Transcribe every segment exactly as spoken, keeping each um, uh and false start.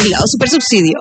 Vigilado Supersubsidio.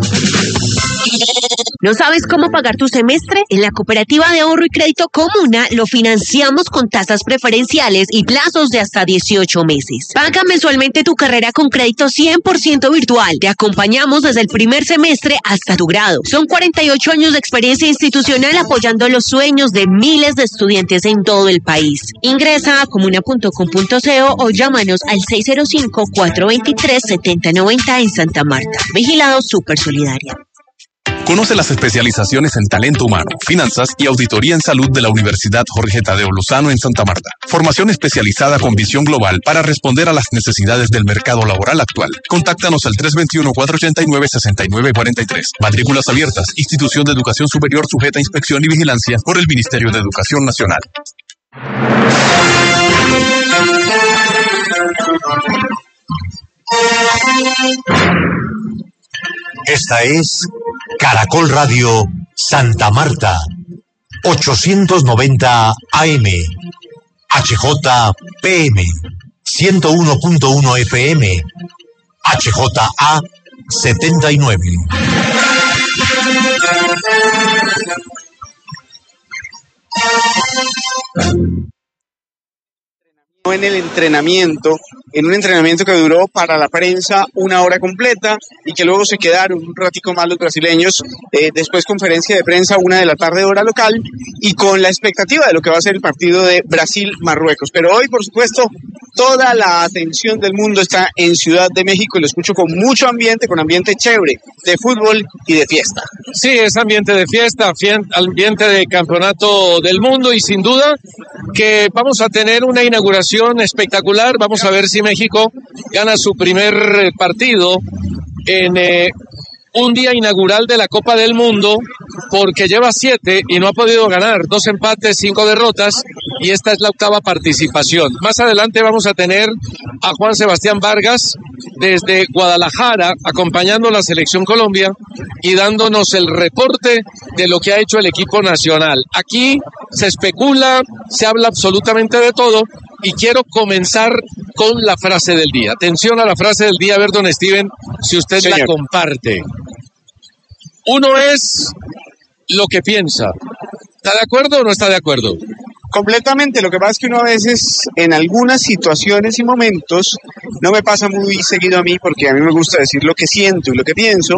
¿No sabes cómo pagar tu semestre? En la Cooperativa de Ahorro y Crédito Comuna lo financiamos con tasas preferenciales y plazos de hasta dieciocho meses. Paga mensualmente tu carrera con crédito cien por ciento virtual. Te acompañamos desde el primer semestre hasta tu grado. Son cuarenta y ocho años de experiencia institucional apoyando los sueños de miles de estudiantes en todo el país. Ingresa a comuna punto com punto co o llámanos al seis cero cinco, cuatro dos tres, siete cero nueve cero en Santa Marta. Vigilado Supersolidaria. Conoce las especializaciones en talento humano, finanzas y auditoría en salud de la Universidad Jorge Tadeo Lozano en Santa Marta. Formación especializada con visión global para responder a las necesidades del mercado laboral actual. Contáctanos al tres dos uno, cuatro ocho nueve, seis nueve cuatro tres. Matrículas abiertas. Institución de Educación Superior sujeta a inspección y vigilancia por el Ministerio de Educación Nacional. Esta es Caracol Radio Santa Marta, ochocientos noventa A M, H J P M, ciento uno punto uno F M, H J A setenta y nueve. En el entrenamiento, en un entrenamiento que duró para la prensa una hora completa y que luego se quedaron un ratico más los brasileños, eh, después conferencia de prensa una de la tarde hora local y con la expectativa de lo que va a ser el partido de Brasil-Marruecos. Pero hoy, por supuesto, toda la atención del mundo está en Ciudad de México y lo escucho con mucho ambiente, con ambiente chévere, de fútbol y de fiesta. Sí, es ambiente de fiesta, ambiente de campeonato del mundo y sin duda que vamos a tener una inauguración espectacular. Vamos a ver si México gana su primer partido en eh, un día inaugural de la Copa del Mundo, porque lleva siete y no ha podido ganar, dos empates, cinco derrotas, y esta es la octava participación. Más adelante vamos a tener a Juan Sebastián Vargas desde Guadalajara acompañando a la Selección Colombia y dándonos el reporte de lo que ha hecho el equipo nacional. Aquí se especula, se habla absolutamente de todo y quiero comenzar con la frase del día. Atención a la frase del día, a ver, don Steven, si usted Señor. la comparte. Uno es lo que piensa. ¿Está de acuerdo o no está de acuerdo? Completamente. Lo que pasa es que uno a veces, en algunas situaciones y momentos, no me pasa muy seguido a mí, porque a mí me gusta decir lo que siento y lo que pienso,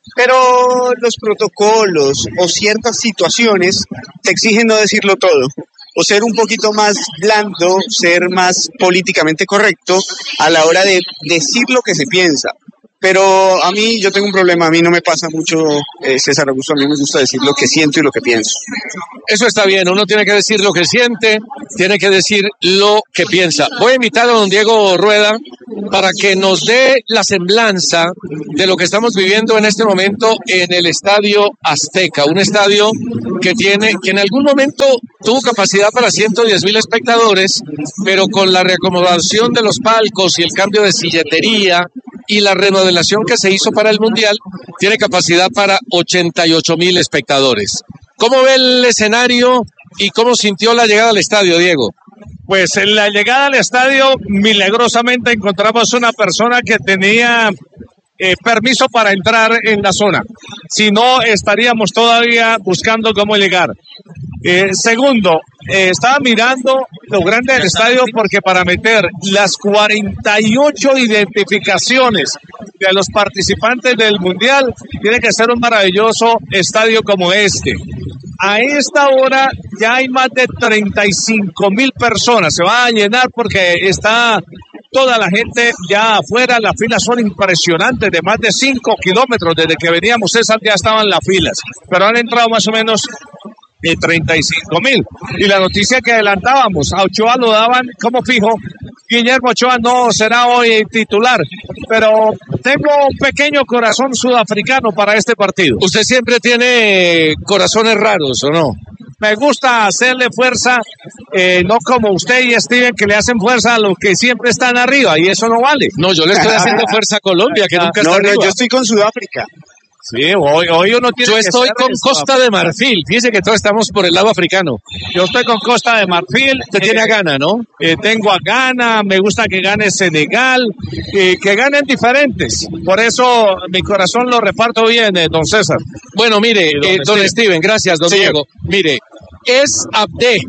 pero los protocolos o ciertas situaciones te exigen no decirlo todo, o ser un poquito más blando, ser más políticamente correcto a la hora de decir lo que se piensa. Pero a mí, yo tengo un problema, a mí no me pasa mucho, eh, César Augusto, a mí me gusta decir lo que siento y lo que pienso. Eso está bien, uno tiene que decir lo que siente, tiene que decir lo que piensa. Voy a invitar a don Diego Rueda para que nos dé la semblanza de lo que estamos viviendo en este momento en el Estadio Azteca, un estadio que tiene, que en algún momento tuvo capacidad para ciento diez mil espectadores, pero con la reacomodación de los palcos y el cambio de silletería y la remodelación que se hizo para el Mundial, tiene capacidad para ochenta y ocho mil espectadores. ¿Cómo ve el escenario y cómo sintió la llegada al estadio, Diego? Pues en la llegada al estadio, milagrosamente encontramos una persona que tenía eh, permiso para entrar en la zona. Si no, estaríamos todavía buscando cómo llegar. Eh, segundo, eh, estaba mirando lo grande del estadio porque para meter las cuarenta y ocho identificaciones de los participantes del Mundial tiene que ser un maravilloso estadio como este. A esta hora ya hay más de treinta y cinco mil personas, se va a llenar porque está toda la gente ya afuera, las filas son impresionantes, de más de cinco kilómetros, desde que veníamos César ya estaban las filas, pero han entrado más o menos de treinta y cinco mil. Y la noticia que adelantábamos, a Ochoa lo daban como fijo, Guillermo Ochoa no será hoy titular, pero tengo un pequeño corazón sudafricano para este partido. ¿Usted siempre tiene corazones raros o no? Me gusta hacerle fuerza, eh, no como usted y Steven que le hacen fuerza a los que siempre están arriba, y eso no vale. No, yo le estoy haciendo fuerza a Colombia, que nunca no, está no, arriba. Yo estoy con Sudáfrica. Sí, hoy, hoy uno tiene Yo que estoy ser con esto. Costa de Marfil. Fíjese que todos estamos por el lado africano. Yo estoy con Costa de Marfil. Usted tiene a Ghana, ¿no? Eh, tengo a Ghana, me gusta que gane Senegal, eh, que ganen diferentes. Por eso mi corazón lo reparto bien, eh, don César. Bueno, mire, don eh, don Steven. Steven, gracias, don Sí. Diego. Mire, es Abde,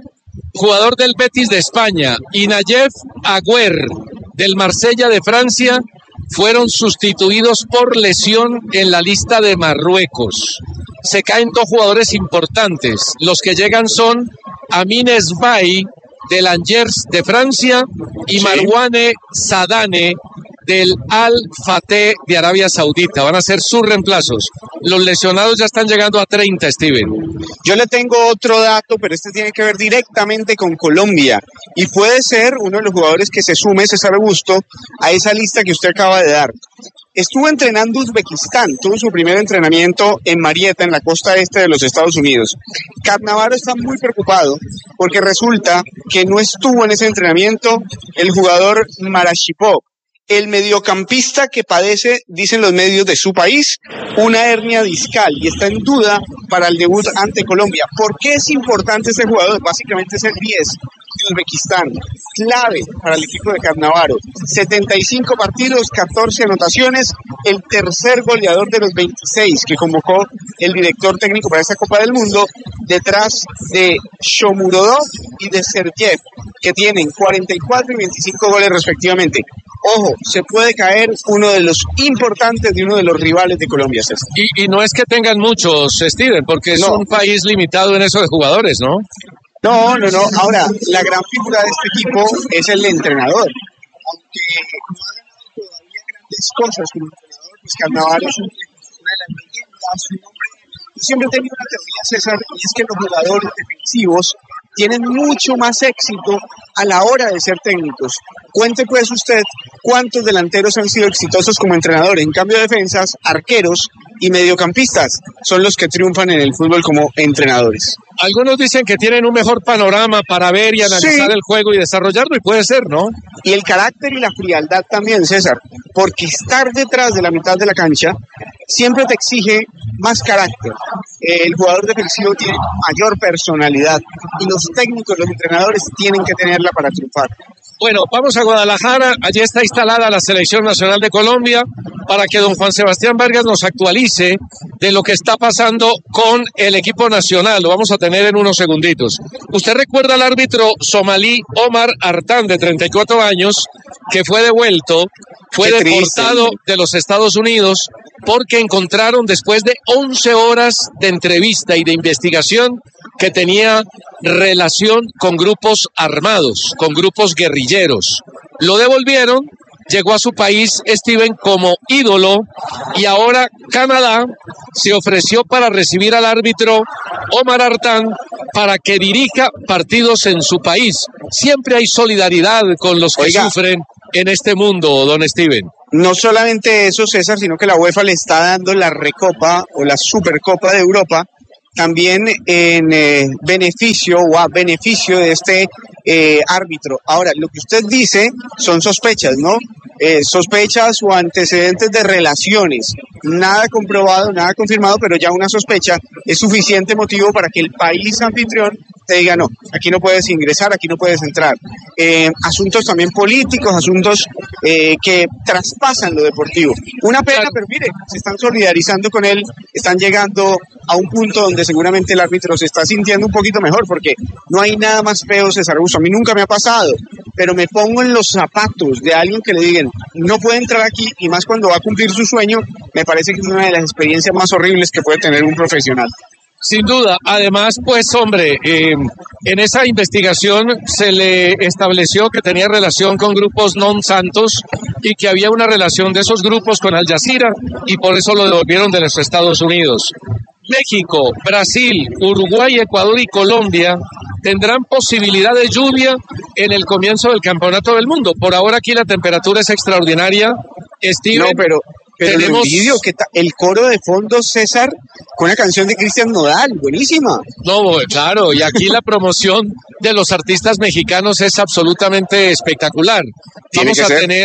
jugador del Betis de España, y Nayef Agüer, del Marsella de Francia, fueron sustituidos por lesión en la lista de Marruecos. Se caen dos jugadores importantes. Los que llegan son Amin Esbaï, del Angers de Francia, y Sí. Marwane Sadane, del Al-Fateh de Arabia Saudita. Van a ser sus reemplazos. Los lesionados ya están llegando a treinta, Steven. Yo le tengo otro dato, pero este tiene que ver directamente con Colombia y puede ser uno de los jugadores que se sume, César Augusto, a esa lista que usted acaba de dar. Estuvo entrenando Uzbekistán, tuvo su primer entrenamiento en Marietta, en la costa este de los Estados Unidos. Cannavaro está muy preocupado porque resulta que no estuvo en ese entrenamiento el jugador Marashipov, el mediocampista que padece, dicen los medios de su país, una hernia discal y está en duda para el debut ante Colombia. ¿Por qué es importante este jugador? Básicamente es el diez de Uzbekistán, clave para el equipo de Cannavaro. setenta y cinco partidos, catorce anotaciones, el tercer goleador de los veintiséis que convocó el director técnico para esta Copa del Mundo, detrás de Shomurodov y de Sergev, que tienen cuarenta y cuatro y veinticinco goles respectivamente. Ojo, se puede caer uno de los importantes de uno de los rivales de Colombia, César. Y, y no es que tengan muchos, Steven, porque es No. un país limitado en eso de jugadores, ¿no? No, no, no. Ahora, la gran figura de este equipo es el entrenador. Aunque no ha ganado todavía grandes cosas como entrenador, pues Cannavaro es un- una de las leyendas, su nombre. Yo siempre he tenido una teoría, César, y es que los jugadores defensivos tienen mucho más éxito a la hora de ser técnicos. Cuente pues usted cuántos delanteros han sido exitosos como entrenadores. En cambio, defensas, arqueros y mediocampistas son los que triunfan en el fútbol como entrenadores. Algunos dicen que tienen un mejor panorama para ver y analizar Sí. el juego y desarrollarlo, y puede ser, ¿no? Y el carácter y la frialdad también, César, porque estar detrás de la mitad de la cancha siempre te exige más carácter. El jugador defensivo tiene mayor personalidad y los técnicos, los entrenadores tienen que tenerla para triunfar. Bueno, vamos a Guadalajara. Allí está instalada la Selección Nacional de Colombia para que don Juan Sebastián Vargas nos actualice de lo que está pasando con el equipo nacional. Lo vamos a tener en unos segunditos. Usted recuerda al árbitro somalí Omar Artán, de treinta y cuatro años, que fue devuelto, fue Qué triste. deportado de los Estados Unidos porque encontraron, después de once horas de entrevista y de investigación, que tenía relación con grupos armados, con grupos guerrilleros. Lo devolvieron, llegó a su país, Steven, como ídolo, y ahora Canadá se ofreció para recibir al árbitro Omar Artán para que dirija partidos en su país. Siempre hay solidaridad con los que Oiga. sufren en este mundo, don Steven. No solamente eso, César, sino que la UEFA le está dando la Recopa o la Supercopa de Europa también en eh, beneficio o a beneficio de este eh, árbitro. Ahora, lo que usted dice son sospechas, ¿no? Eh, sospechas o antecedentes de relaciones. Nada comprobado, nada confirmado, pero ya una sospecha es suficiente motivo para que el país anfitrión te diga, no, aquí no puedes ingresar, aquí no puedes entrar. Eh, asuntos también políticos, asuntos eh, que traspasan lo deportivo. Una pena, pero mire, se están solidarizando con él, están llegando a un punto donde seguramente el árbitro se está sintiendo un poquito mejor, porque no hay nada más feo, César Augusto. A mí nunca me ha pasado, pero me pongo en los zapatos de alguien que le digan, no puede entrar aquí, y más cuando va a cumplir su sueño, me parece que es una de las experiencias más horribles que puede tener un profesional. Sin duda, además, pues hombre, eh, en esa investigación se le estableció que tenía relación con grupos non santos y que había una relación de esos grupos con Al Jazeera, y por eso lo devolvieron de los Estados Unidos. México, Brasil, Uruguay, Ecuador y Colombia tendrán posibilidad de lluvia en el comienzo del Campeonato del Mundo. Por ahora aquí la temperatura es extraordinaria. Steven, No, pero, pero tenemos- lo envidio, que ta- el coro de fondo, César, con una canción de Cristian Nodal, buenísima. No, claro, y aquí la promoción de los artistas mexicanos es absolutamente espectacular. Tiene Vamos que a ser. tener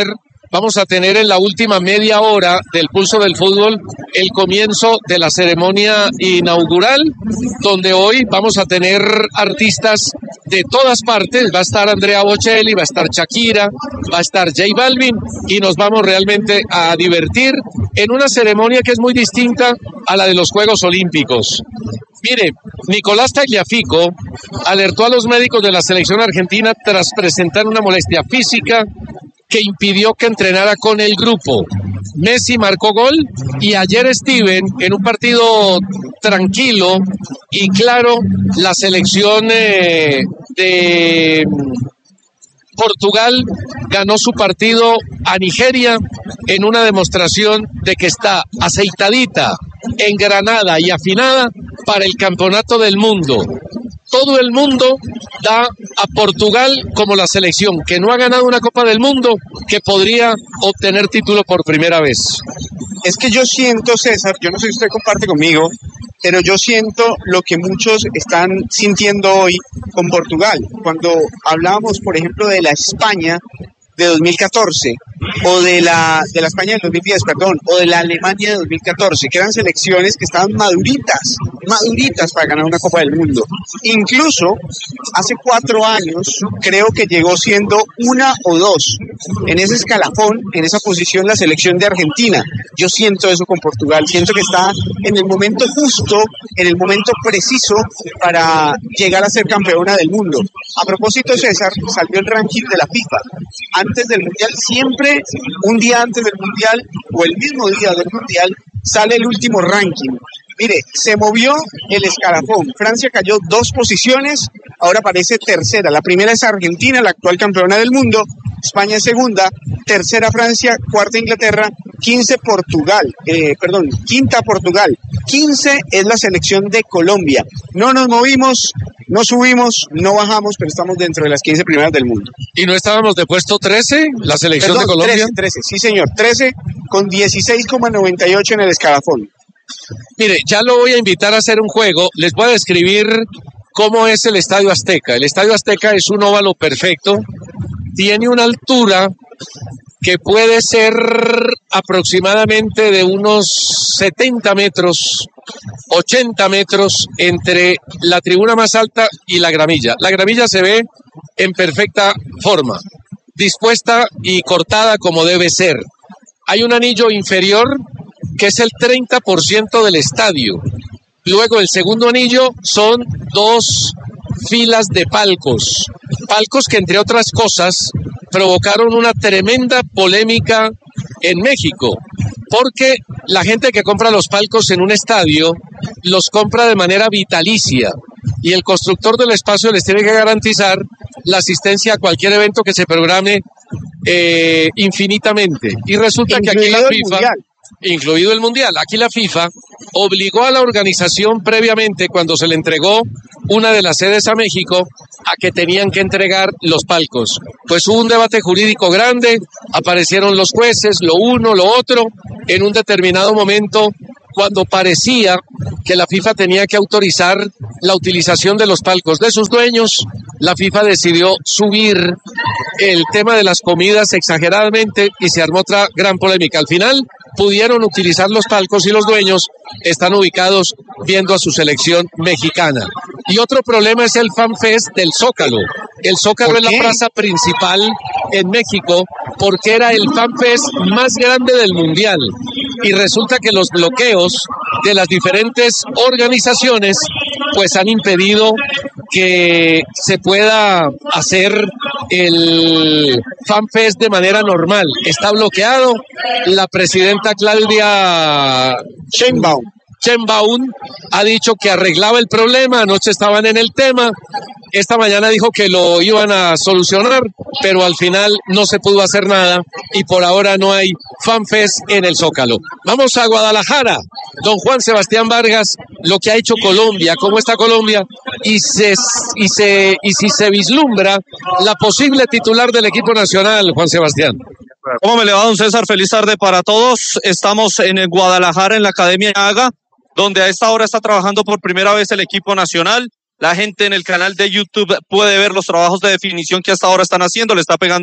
vamos a tener en la última media hora del Pulso del Fútbol el comienzo de la ceremonia inaugural, donde hoy vamos a tener artistas de todas partes. Va a estar Andrea Bocelli, va a estar Shakira, va a estar J Balvin, y nos vamos realmente a divertir en una ceremonia que es muy distinta a la de los Juegos Olímpicos. Mire, Nicolás Tagliafico alertó a los médicos de la selección argentina tras presentar una molestia física que impidió que entrenara con el grupo. Messi marcó gol y ayer Steven, en un partido tranquilo y claro, la selección eh, de Portugal ganó su partido a Nigeria en una demostración de que está aceitadita, engranada y afinada para el campeonato del mundo. Todo el mundo da a Portugal como la selección que no ha ganado una Copa del Mundo que podría obtener título por primera vez. Es que yo siento, César, yo no sé si usted comparte conmigo, pero yo siento lo que muchos están sintiendo hoy con Portugal. Cuando hablábamos, por ejemplo, de la España de dos mil catorce, o de la, de la España del dos mil diez, perdón, o de la Alemania de dos mil catorce, que eran selecciones que estaban maduritas, maduritas para ganar una Copa del Mundo. Incluso hace cuatro años creo que llegó siendo una o dos en ese escalafón, en esa posición, la selección de Argentina. Yo siento eso con Portugal, siento que está en el momento justo, en el momento preciso para llegar a ser campeona del mundo. A propósito, César, salió el ranking de la FIFA. Antes del Mundial, siempre un día antes del Mundial o el mismo día del Mundial sale el último ranking. Mire, se movió el escalafón. Francia cayó dos posiciones, ahora aparece tercera. La primera es Argentina, la actual campeona del mundo. España es segunda, tercera Francia, cuarta Inglaterra, quince Portugal, eh, perdón, quinta Portugal, quince es la selección de Colombia. No nos movimos, no subimos, no bajamos, pero estamos dentro de las quince primeras del mundo. ¿Y no estábamos de puesto trece, la selección Perdón, de Colombia? trece, trece, sí señor, trece con dieciséis coma noventa y ocho en el escalafón. Mire, ya lo voy a invitar a hacer un juego. Les voy a describir cómo es el Estadio Azteca. El Estadio Azteca es un óvalo perfecto. Tiene una altura que puede ser aproximadamente de unos setenta metros, ochenta metros entre la tribuna más alta y la gramilla. La gramilla se ve en perfecta forma, dispuesta y cortada como debe ser. Hay un anillo inferior que es el treinta por ciento del estadio. Luego el segundo anillo son dos filas de palcos, palcos que entre otras cosas provocaron una tremenda polémica en México, porque la gente que compra los palcos en un estadio los compra de manera vitalicia y el constructor del espacio les tiene que garantizar la asistencia a cualquier evento que se programe eh, infinitamente. Y resulta Incluido que aquí la el FIFA... Mundial. Incluido el Mundial. Aquí la FIFA obligó a la organización previamente, cuando se le entregó una de las sedes a México, a que tenían que entregar los palcos. Pues hubo un debate jurídico grande, aparecieron los jueces, lo uno, lo otro, en un determinado momento, cuando parecía que la FIFA tenía que autorizar la utilización de los palcos de sus dueños, la FIFA decidió subir el tema de las comidas exageradamente y se armó otra gran polémica. Al final pudieron utilizar los palcos y los dueños están ubicados viendo a su selección mexicana. Y otro problema es el FanFest del Zócalo. El Zócalo es la plaza principal en México porque era el FanFest más grande del Mundial. Y resulta que los bloqueos de las diferentes organizaciones pues han impedido que se pueda hacer el FanFest de manera normal. Está bloqueado. La presidenta Claudia Sheinbaum. Sheinbaum ha dicho que arreglaba el problema, anoche estaban en el tema, esta mañana dijo que lo iban a solucionar, pero al final no se pudo hacer nada y por ahora no hay FanFest en el Zócalo. Vamos a Guadalajara, don Juan Sebastián Vargas, lo que ha hecho Colombia, cómo está Colombia y, se, y, se, y si se vislumbra la posible titular del equipo nacional, Juan Sebastián. ¿Cómo me le va, don César? Feliz tarde para todos. Estamos en el Guadalajara, en la Academia Haga, donde a esta hora está trabajando por primera vez el equipo nacional. La gente en el canal de YouTube puede ver los trabajos de definición que hasta ahora están haciendo. Le está pegando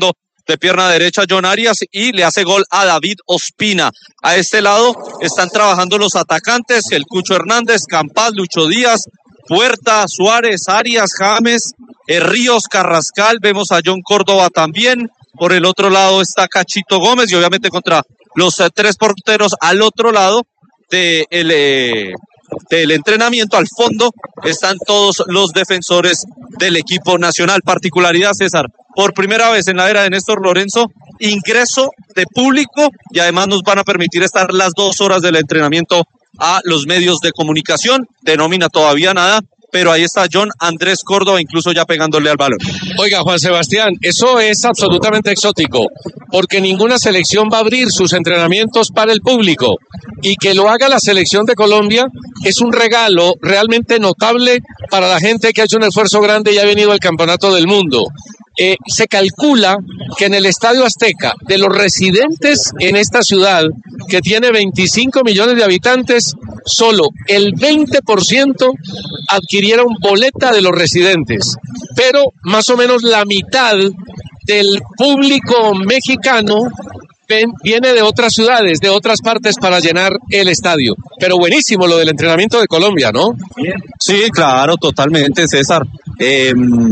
de pierna derecha John Arias y le hace gol a David Ospina. A este lado están trabajando los atacantes, el Cucho Hernández, Campas, Lucho Díaz, Puerta, Suárez, Arias, James, eh, Ríos, Carrascal, vemos a John Córdoba también. Por el otro lado está Cachito Gómez y obviamente contra los eh, tres porteros al otro lado de el, eh, del entrenamiento, al fondo, están todos los defensores del equipo nacional. Particularidad, César, por primera vez en la era de Néstor Lorenzo, ingreso de público y además nos van a permitir estar las dos horas del entrenamiento a los medios de comunicación. De nómina todavía nada, pero ahí está John Andrés Córdoba, incluso ya pegándole al balón. Oiga, Juan Sebastián, eso es absolutamente exótico, porque ninguna selección va a abrir sus entrenamientos para el público, y que lo haga la selección de Colombia es un regalo realmente notable para la gente que ha hecho un esfuerzo grande y ha venido al Campeonato del Mundo. Eh, se calcula que en el Estadio Azteca, de los residentes en esta ciudad, que tiene veinticinco millones de habitantes, solo el veinte por ciento adquirieron boleta de los residentes, pero más o menos la mitad del público mexicano ven, viene de otras ciudades, de otras partes para llenar el estadio. Pero buenísimo lo del entrenamiento de Colombia, ¿no? Sí, claro, totalmente, César. Eh,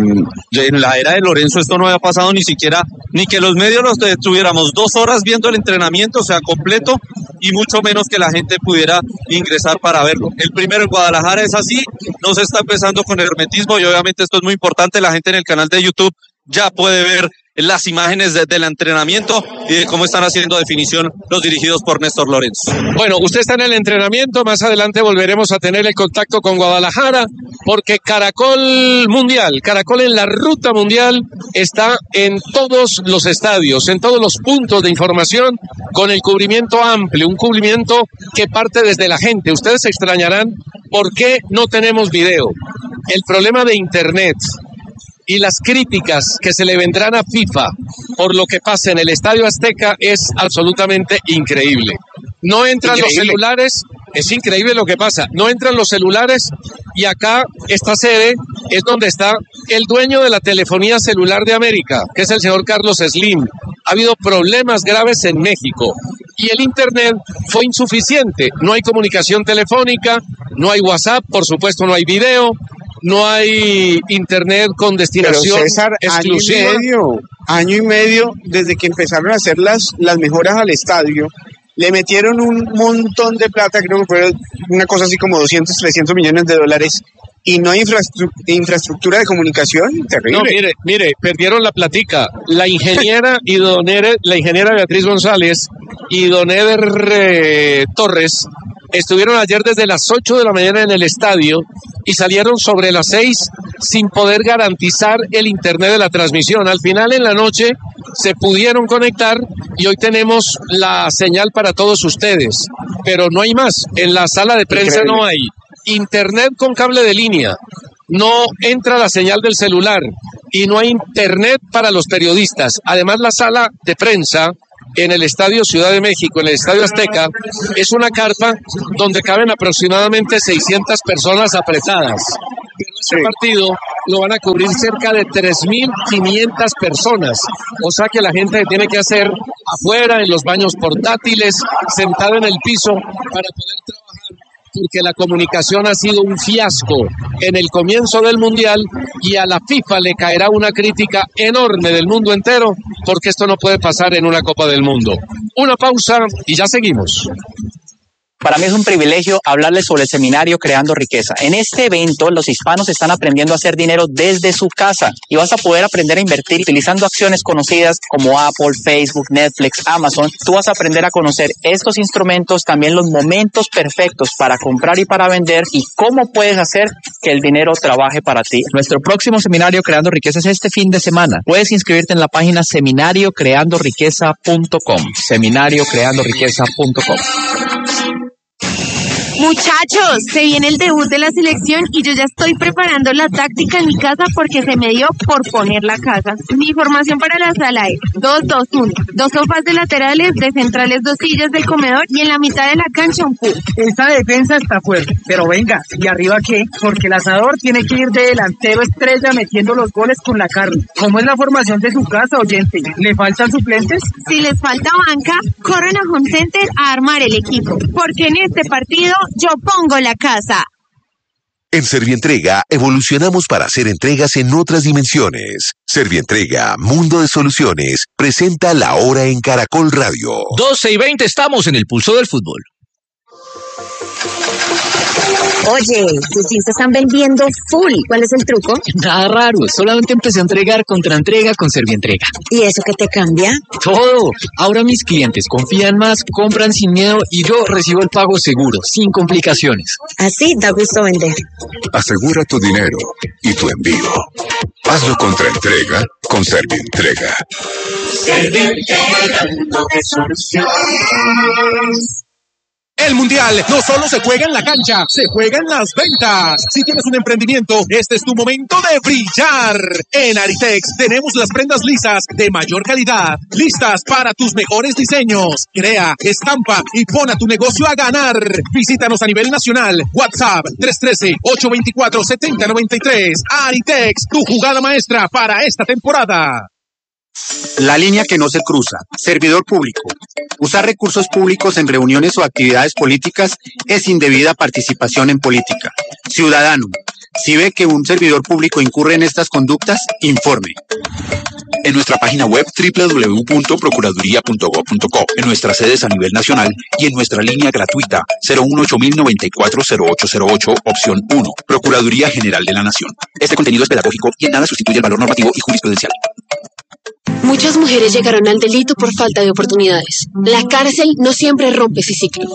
en la era de Lorenzo esto no había pasado ni siquiera, ni que los medios los tuviéramos dos horas viendo el entrenamiento, o sea, completo, y mucho menos que la gente pudiera ingresar para verlo. El primero en Guadalajara es así, no se está empezando con el hermetismo y obviamente esto es muy importante, la gente en el canal de YouTube ya puede ver las imágenes de, del entrenamiento y de cómo están haciendo definición los dirigidos por Néstor Lorenzo. Bueno, usted está en el entrenamiento, más adelante volveremos a tener el contacto con Guadalajara, porque Caracol Mundial, Caracol en la ruta mundial, está en todos los estadios, en todos los puntos de información, con el cubrimiento amplio, un cubrimiento que parte desde la gente. Ustedes se extrañarán por qué no tenemos video. El problema de internet y las críticas que se le vendrán a FIFA por lo que pasa en el Estadio Azteca es absolutamente increíble. No entran increíble. los celulares, es increíble lo que pasa, no entran los celulares y acá esta sede es donde está el dueño de la telefonía celular de América, que es el señor Carlos Slim. Ha habido problemas graves en México y el internet fue insuficiente, no hay comunicación telefónica, no hay WhatsApp, por supuesto no hay video, no hay internet con destinación Pero César, exclusiva. Año y medio, año y medio desde que empezaron a hacer las, las mejoras al estadio, le metieron un montón de plata, creo que fue una cosa así como doscientos, trescientos millones de dólares, y no hay infrastru- infraestructura de comunicación, terrible. No, mire, mire, perdieron la platica. La ingeniera y don Eder, la ingeniera Beatriz González y don Eder eh, Torres estuvieron ayer desde las ocho de la mañana en el estadio y salieron sobre las seis sin poder garantizar el internet de la transmisión. Al final, en la noche, se pudieron conectar y hoy tenemos la señal para todos ustedes. Pero no hay más. En la sala de prensa Increíble. no hay internet con cable de línea. No entra la señal del celular y no hay internet para los periodistas. Además, la sala de prensa en el Estadio Ciudad de México, en el Estadio Azteca, es una carpa donde caben aproximadamente seiscientas personas apretadas. Pero ese sí. partido lo van a cubrir cerca de tres mil quinientas personas. O sea que la gente tiene que hacer afuera, en los baños portátiles, sentado en el piso, para poder trabajar, porque la comunicación ha sido un fiasco en el comienzo del Mundial y a la FIFA le caerá una crítica enorme del mundo entero porque esto no puede pasar en una Copa del Mundo. Una pausa y ya seguimos. Para mí es un privilegio hablarles sobre el seminario Creando Riqueza. En este evento, los hispanos están aprendiendo a hacer dinero desde su casa y vas a poder aprender a invertir utilizando acciones conocidas como Apple, Facebook, Netflix, Amazon. Tú vas a aprender a conocer estos instrumentos, también los momentos perfectos para comprar y para vender y cómo puedes hacer que el dinero trabaje para ti. Nuestro próximo seminario Creando Riqueza es este fin de semana. Puedes inscribirte en la página seminario creando riqueza punto com. seminario creando riqueza punto com. Muchachos, se viene el debut de la selección y yo ya estoy preparando la táctica en mi casa porque se me dio por poner la casa. Mi formación para la sala es dos dos uno, dos sofás de laterales, de centrales dos sillas del comedor y en la mitad de la cancha un pool. Esta defensa está fuerte, pero venga, ¿y arriba qué? Porque el asador tiene que ir de delantero estrella metiendo los goles con la carne. ¿Cómo es la formación de su casa, oyente? ¿Le faltan suplentes? Si les falta banca, corran a Home Center a armar el equipo, porque en este partido yo pongo la casa. En Servientrega evolucionamos para hacer entregas en otras dimensiones. Servientrega, Mundo de Soluciones, presenta La Hora en Caracol Radio. doce y veinte, estamos en el pulso del fútbol. Oye, tus jeans se están vendiendo full. ¿Cuál es el truco? Nada raro, solamente empecé a entregar contra entrega con Servientrega. ¿Y eso qué te cambia? Todo. Ahora mis clientes confían más, compran sin miedo y yo recibo el pago seguro, sin complicaciones. Así da gusto vender. Asegura tu dinero y tu envío. Hazlo contra entrega con Servientrega. Servientrega, Mundo de Soluciones. El Mundial no solo se juega en la cancha, se juega en las ventas. Si tienes un emprendimiento, este es tu momento de brillar. En Aritex tenemos las prendas lisas de mayor calidad, listas para tus mejores diseños. Crea, estampa y pon a tu negocio a ganar. Visítanos a nivel nacional. WhatsApp tres uno tres, ocho dos cuatro, siete cero nueve tres. Aritex, tu jugada maestra para esta temporada. La línea que no se cruza. Servidor público. Usar recursos públicos en reuniones o actividades políticas es indebida participación en política. Ciudadano, si ve que un servidor público incurre en estas conductas, informe. En nuestra página web doble u doble u doble u punto procuraduría punto gob punto co, en nuestras sedes a nivel nacional y en nuestra línea gratuita cero uno ocho cero nueve cuatro cero ocho cero ocho, opción uno, Procuraduría General de la Nación. Este contenido es pedagógico y en nada sustituye el valor normativo y jurisprudencial. Muchas mujeres llegaron al delito por falta de oportunidades. La cárcel no siempre rompe ese ciclo.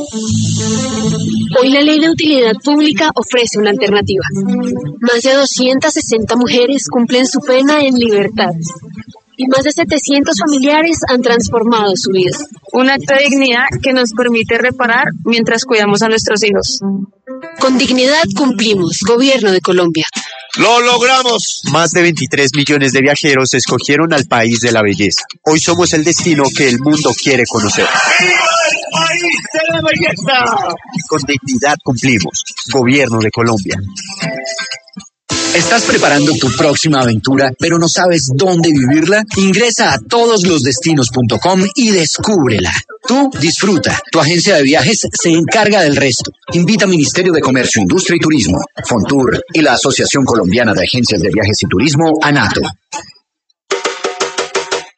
Hoy la Ley de Utilidad Pública ofrece una alternativa. Más de doscientas sesenta mujeres cumplen su pena en libertad. Y más de setecientos familiares han transformado su vida. Un acto de dignidad que nos permite reparar mientras cuidamos a nuestros hijos. Con dignidad cumplimos. Gobierno de Colombia. ¡Lo logramos! Más de veintitrés millones de viajeros escogieron al país de la belleza. Hoy somos el destino que el mundo quiere conocer. ¡Viva el país de la belleza! Con dignidad cumplimos. Gobierno de Colombia. ¿Estás preparando tu próxima aventura, pero no sabes dónde vivirla? Ingresa a todos los destinos punto com y descúbrela. Tú disfruta. Tu agencia de viajes se encarga del resto. Invita a Ministerio de Comercio, Industria y Turismo, Fontur y la Asociación Colombiana de Agencias de Viajes y Turismo, ANATO.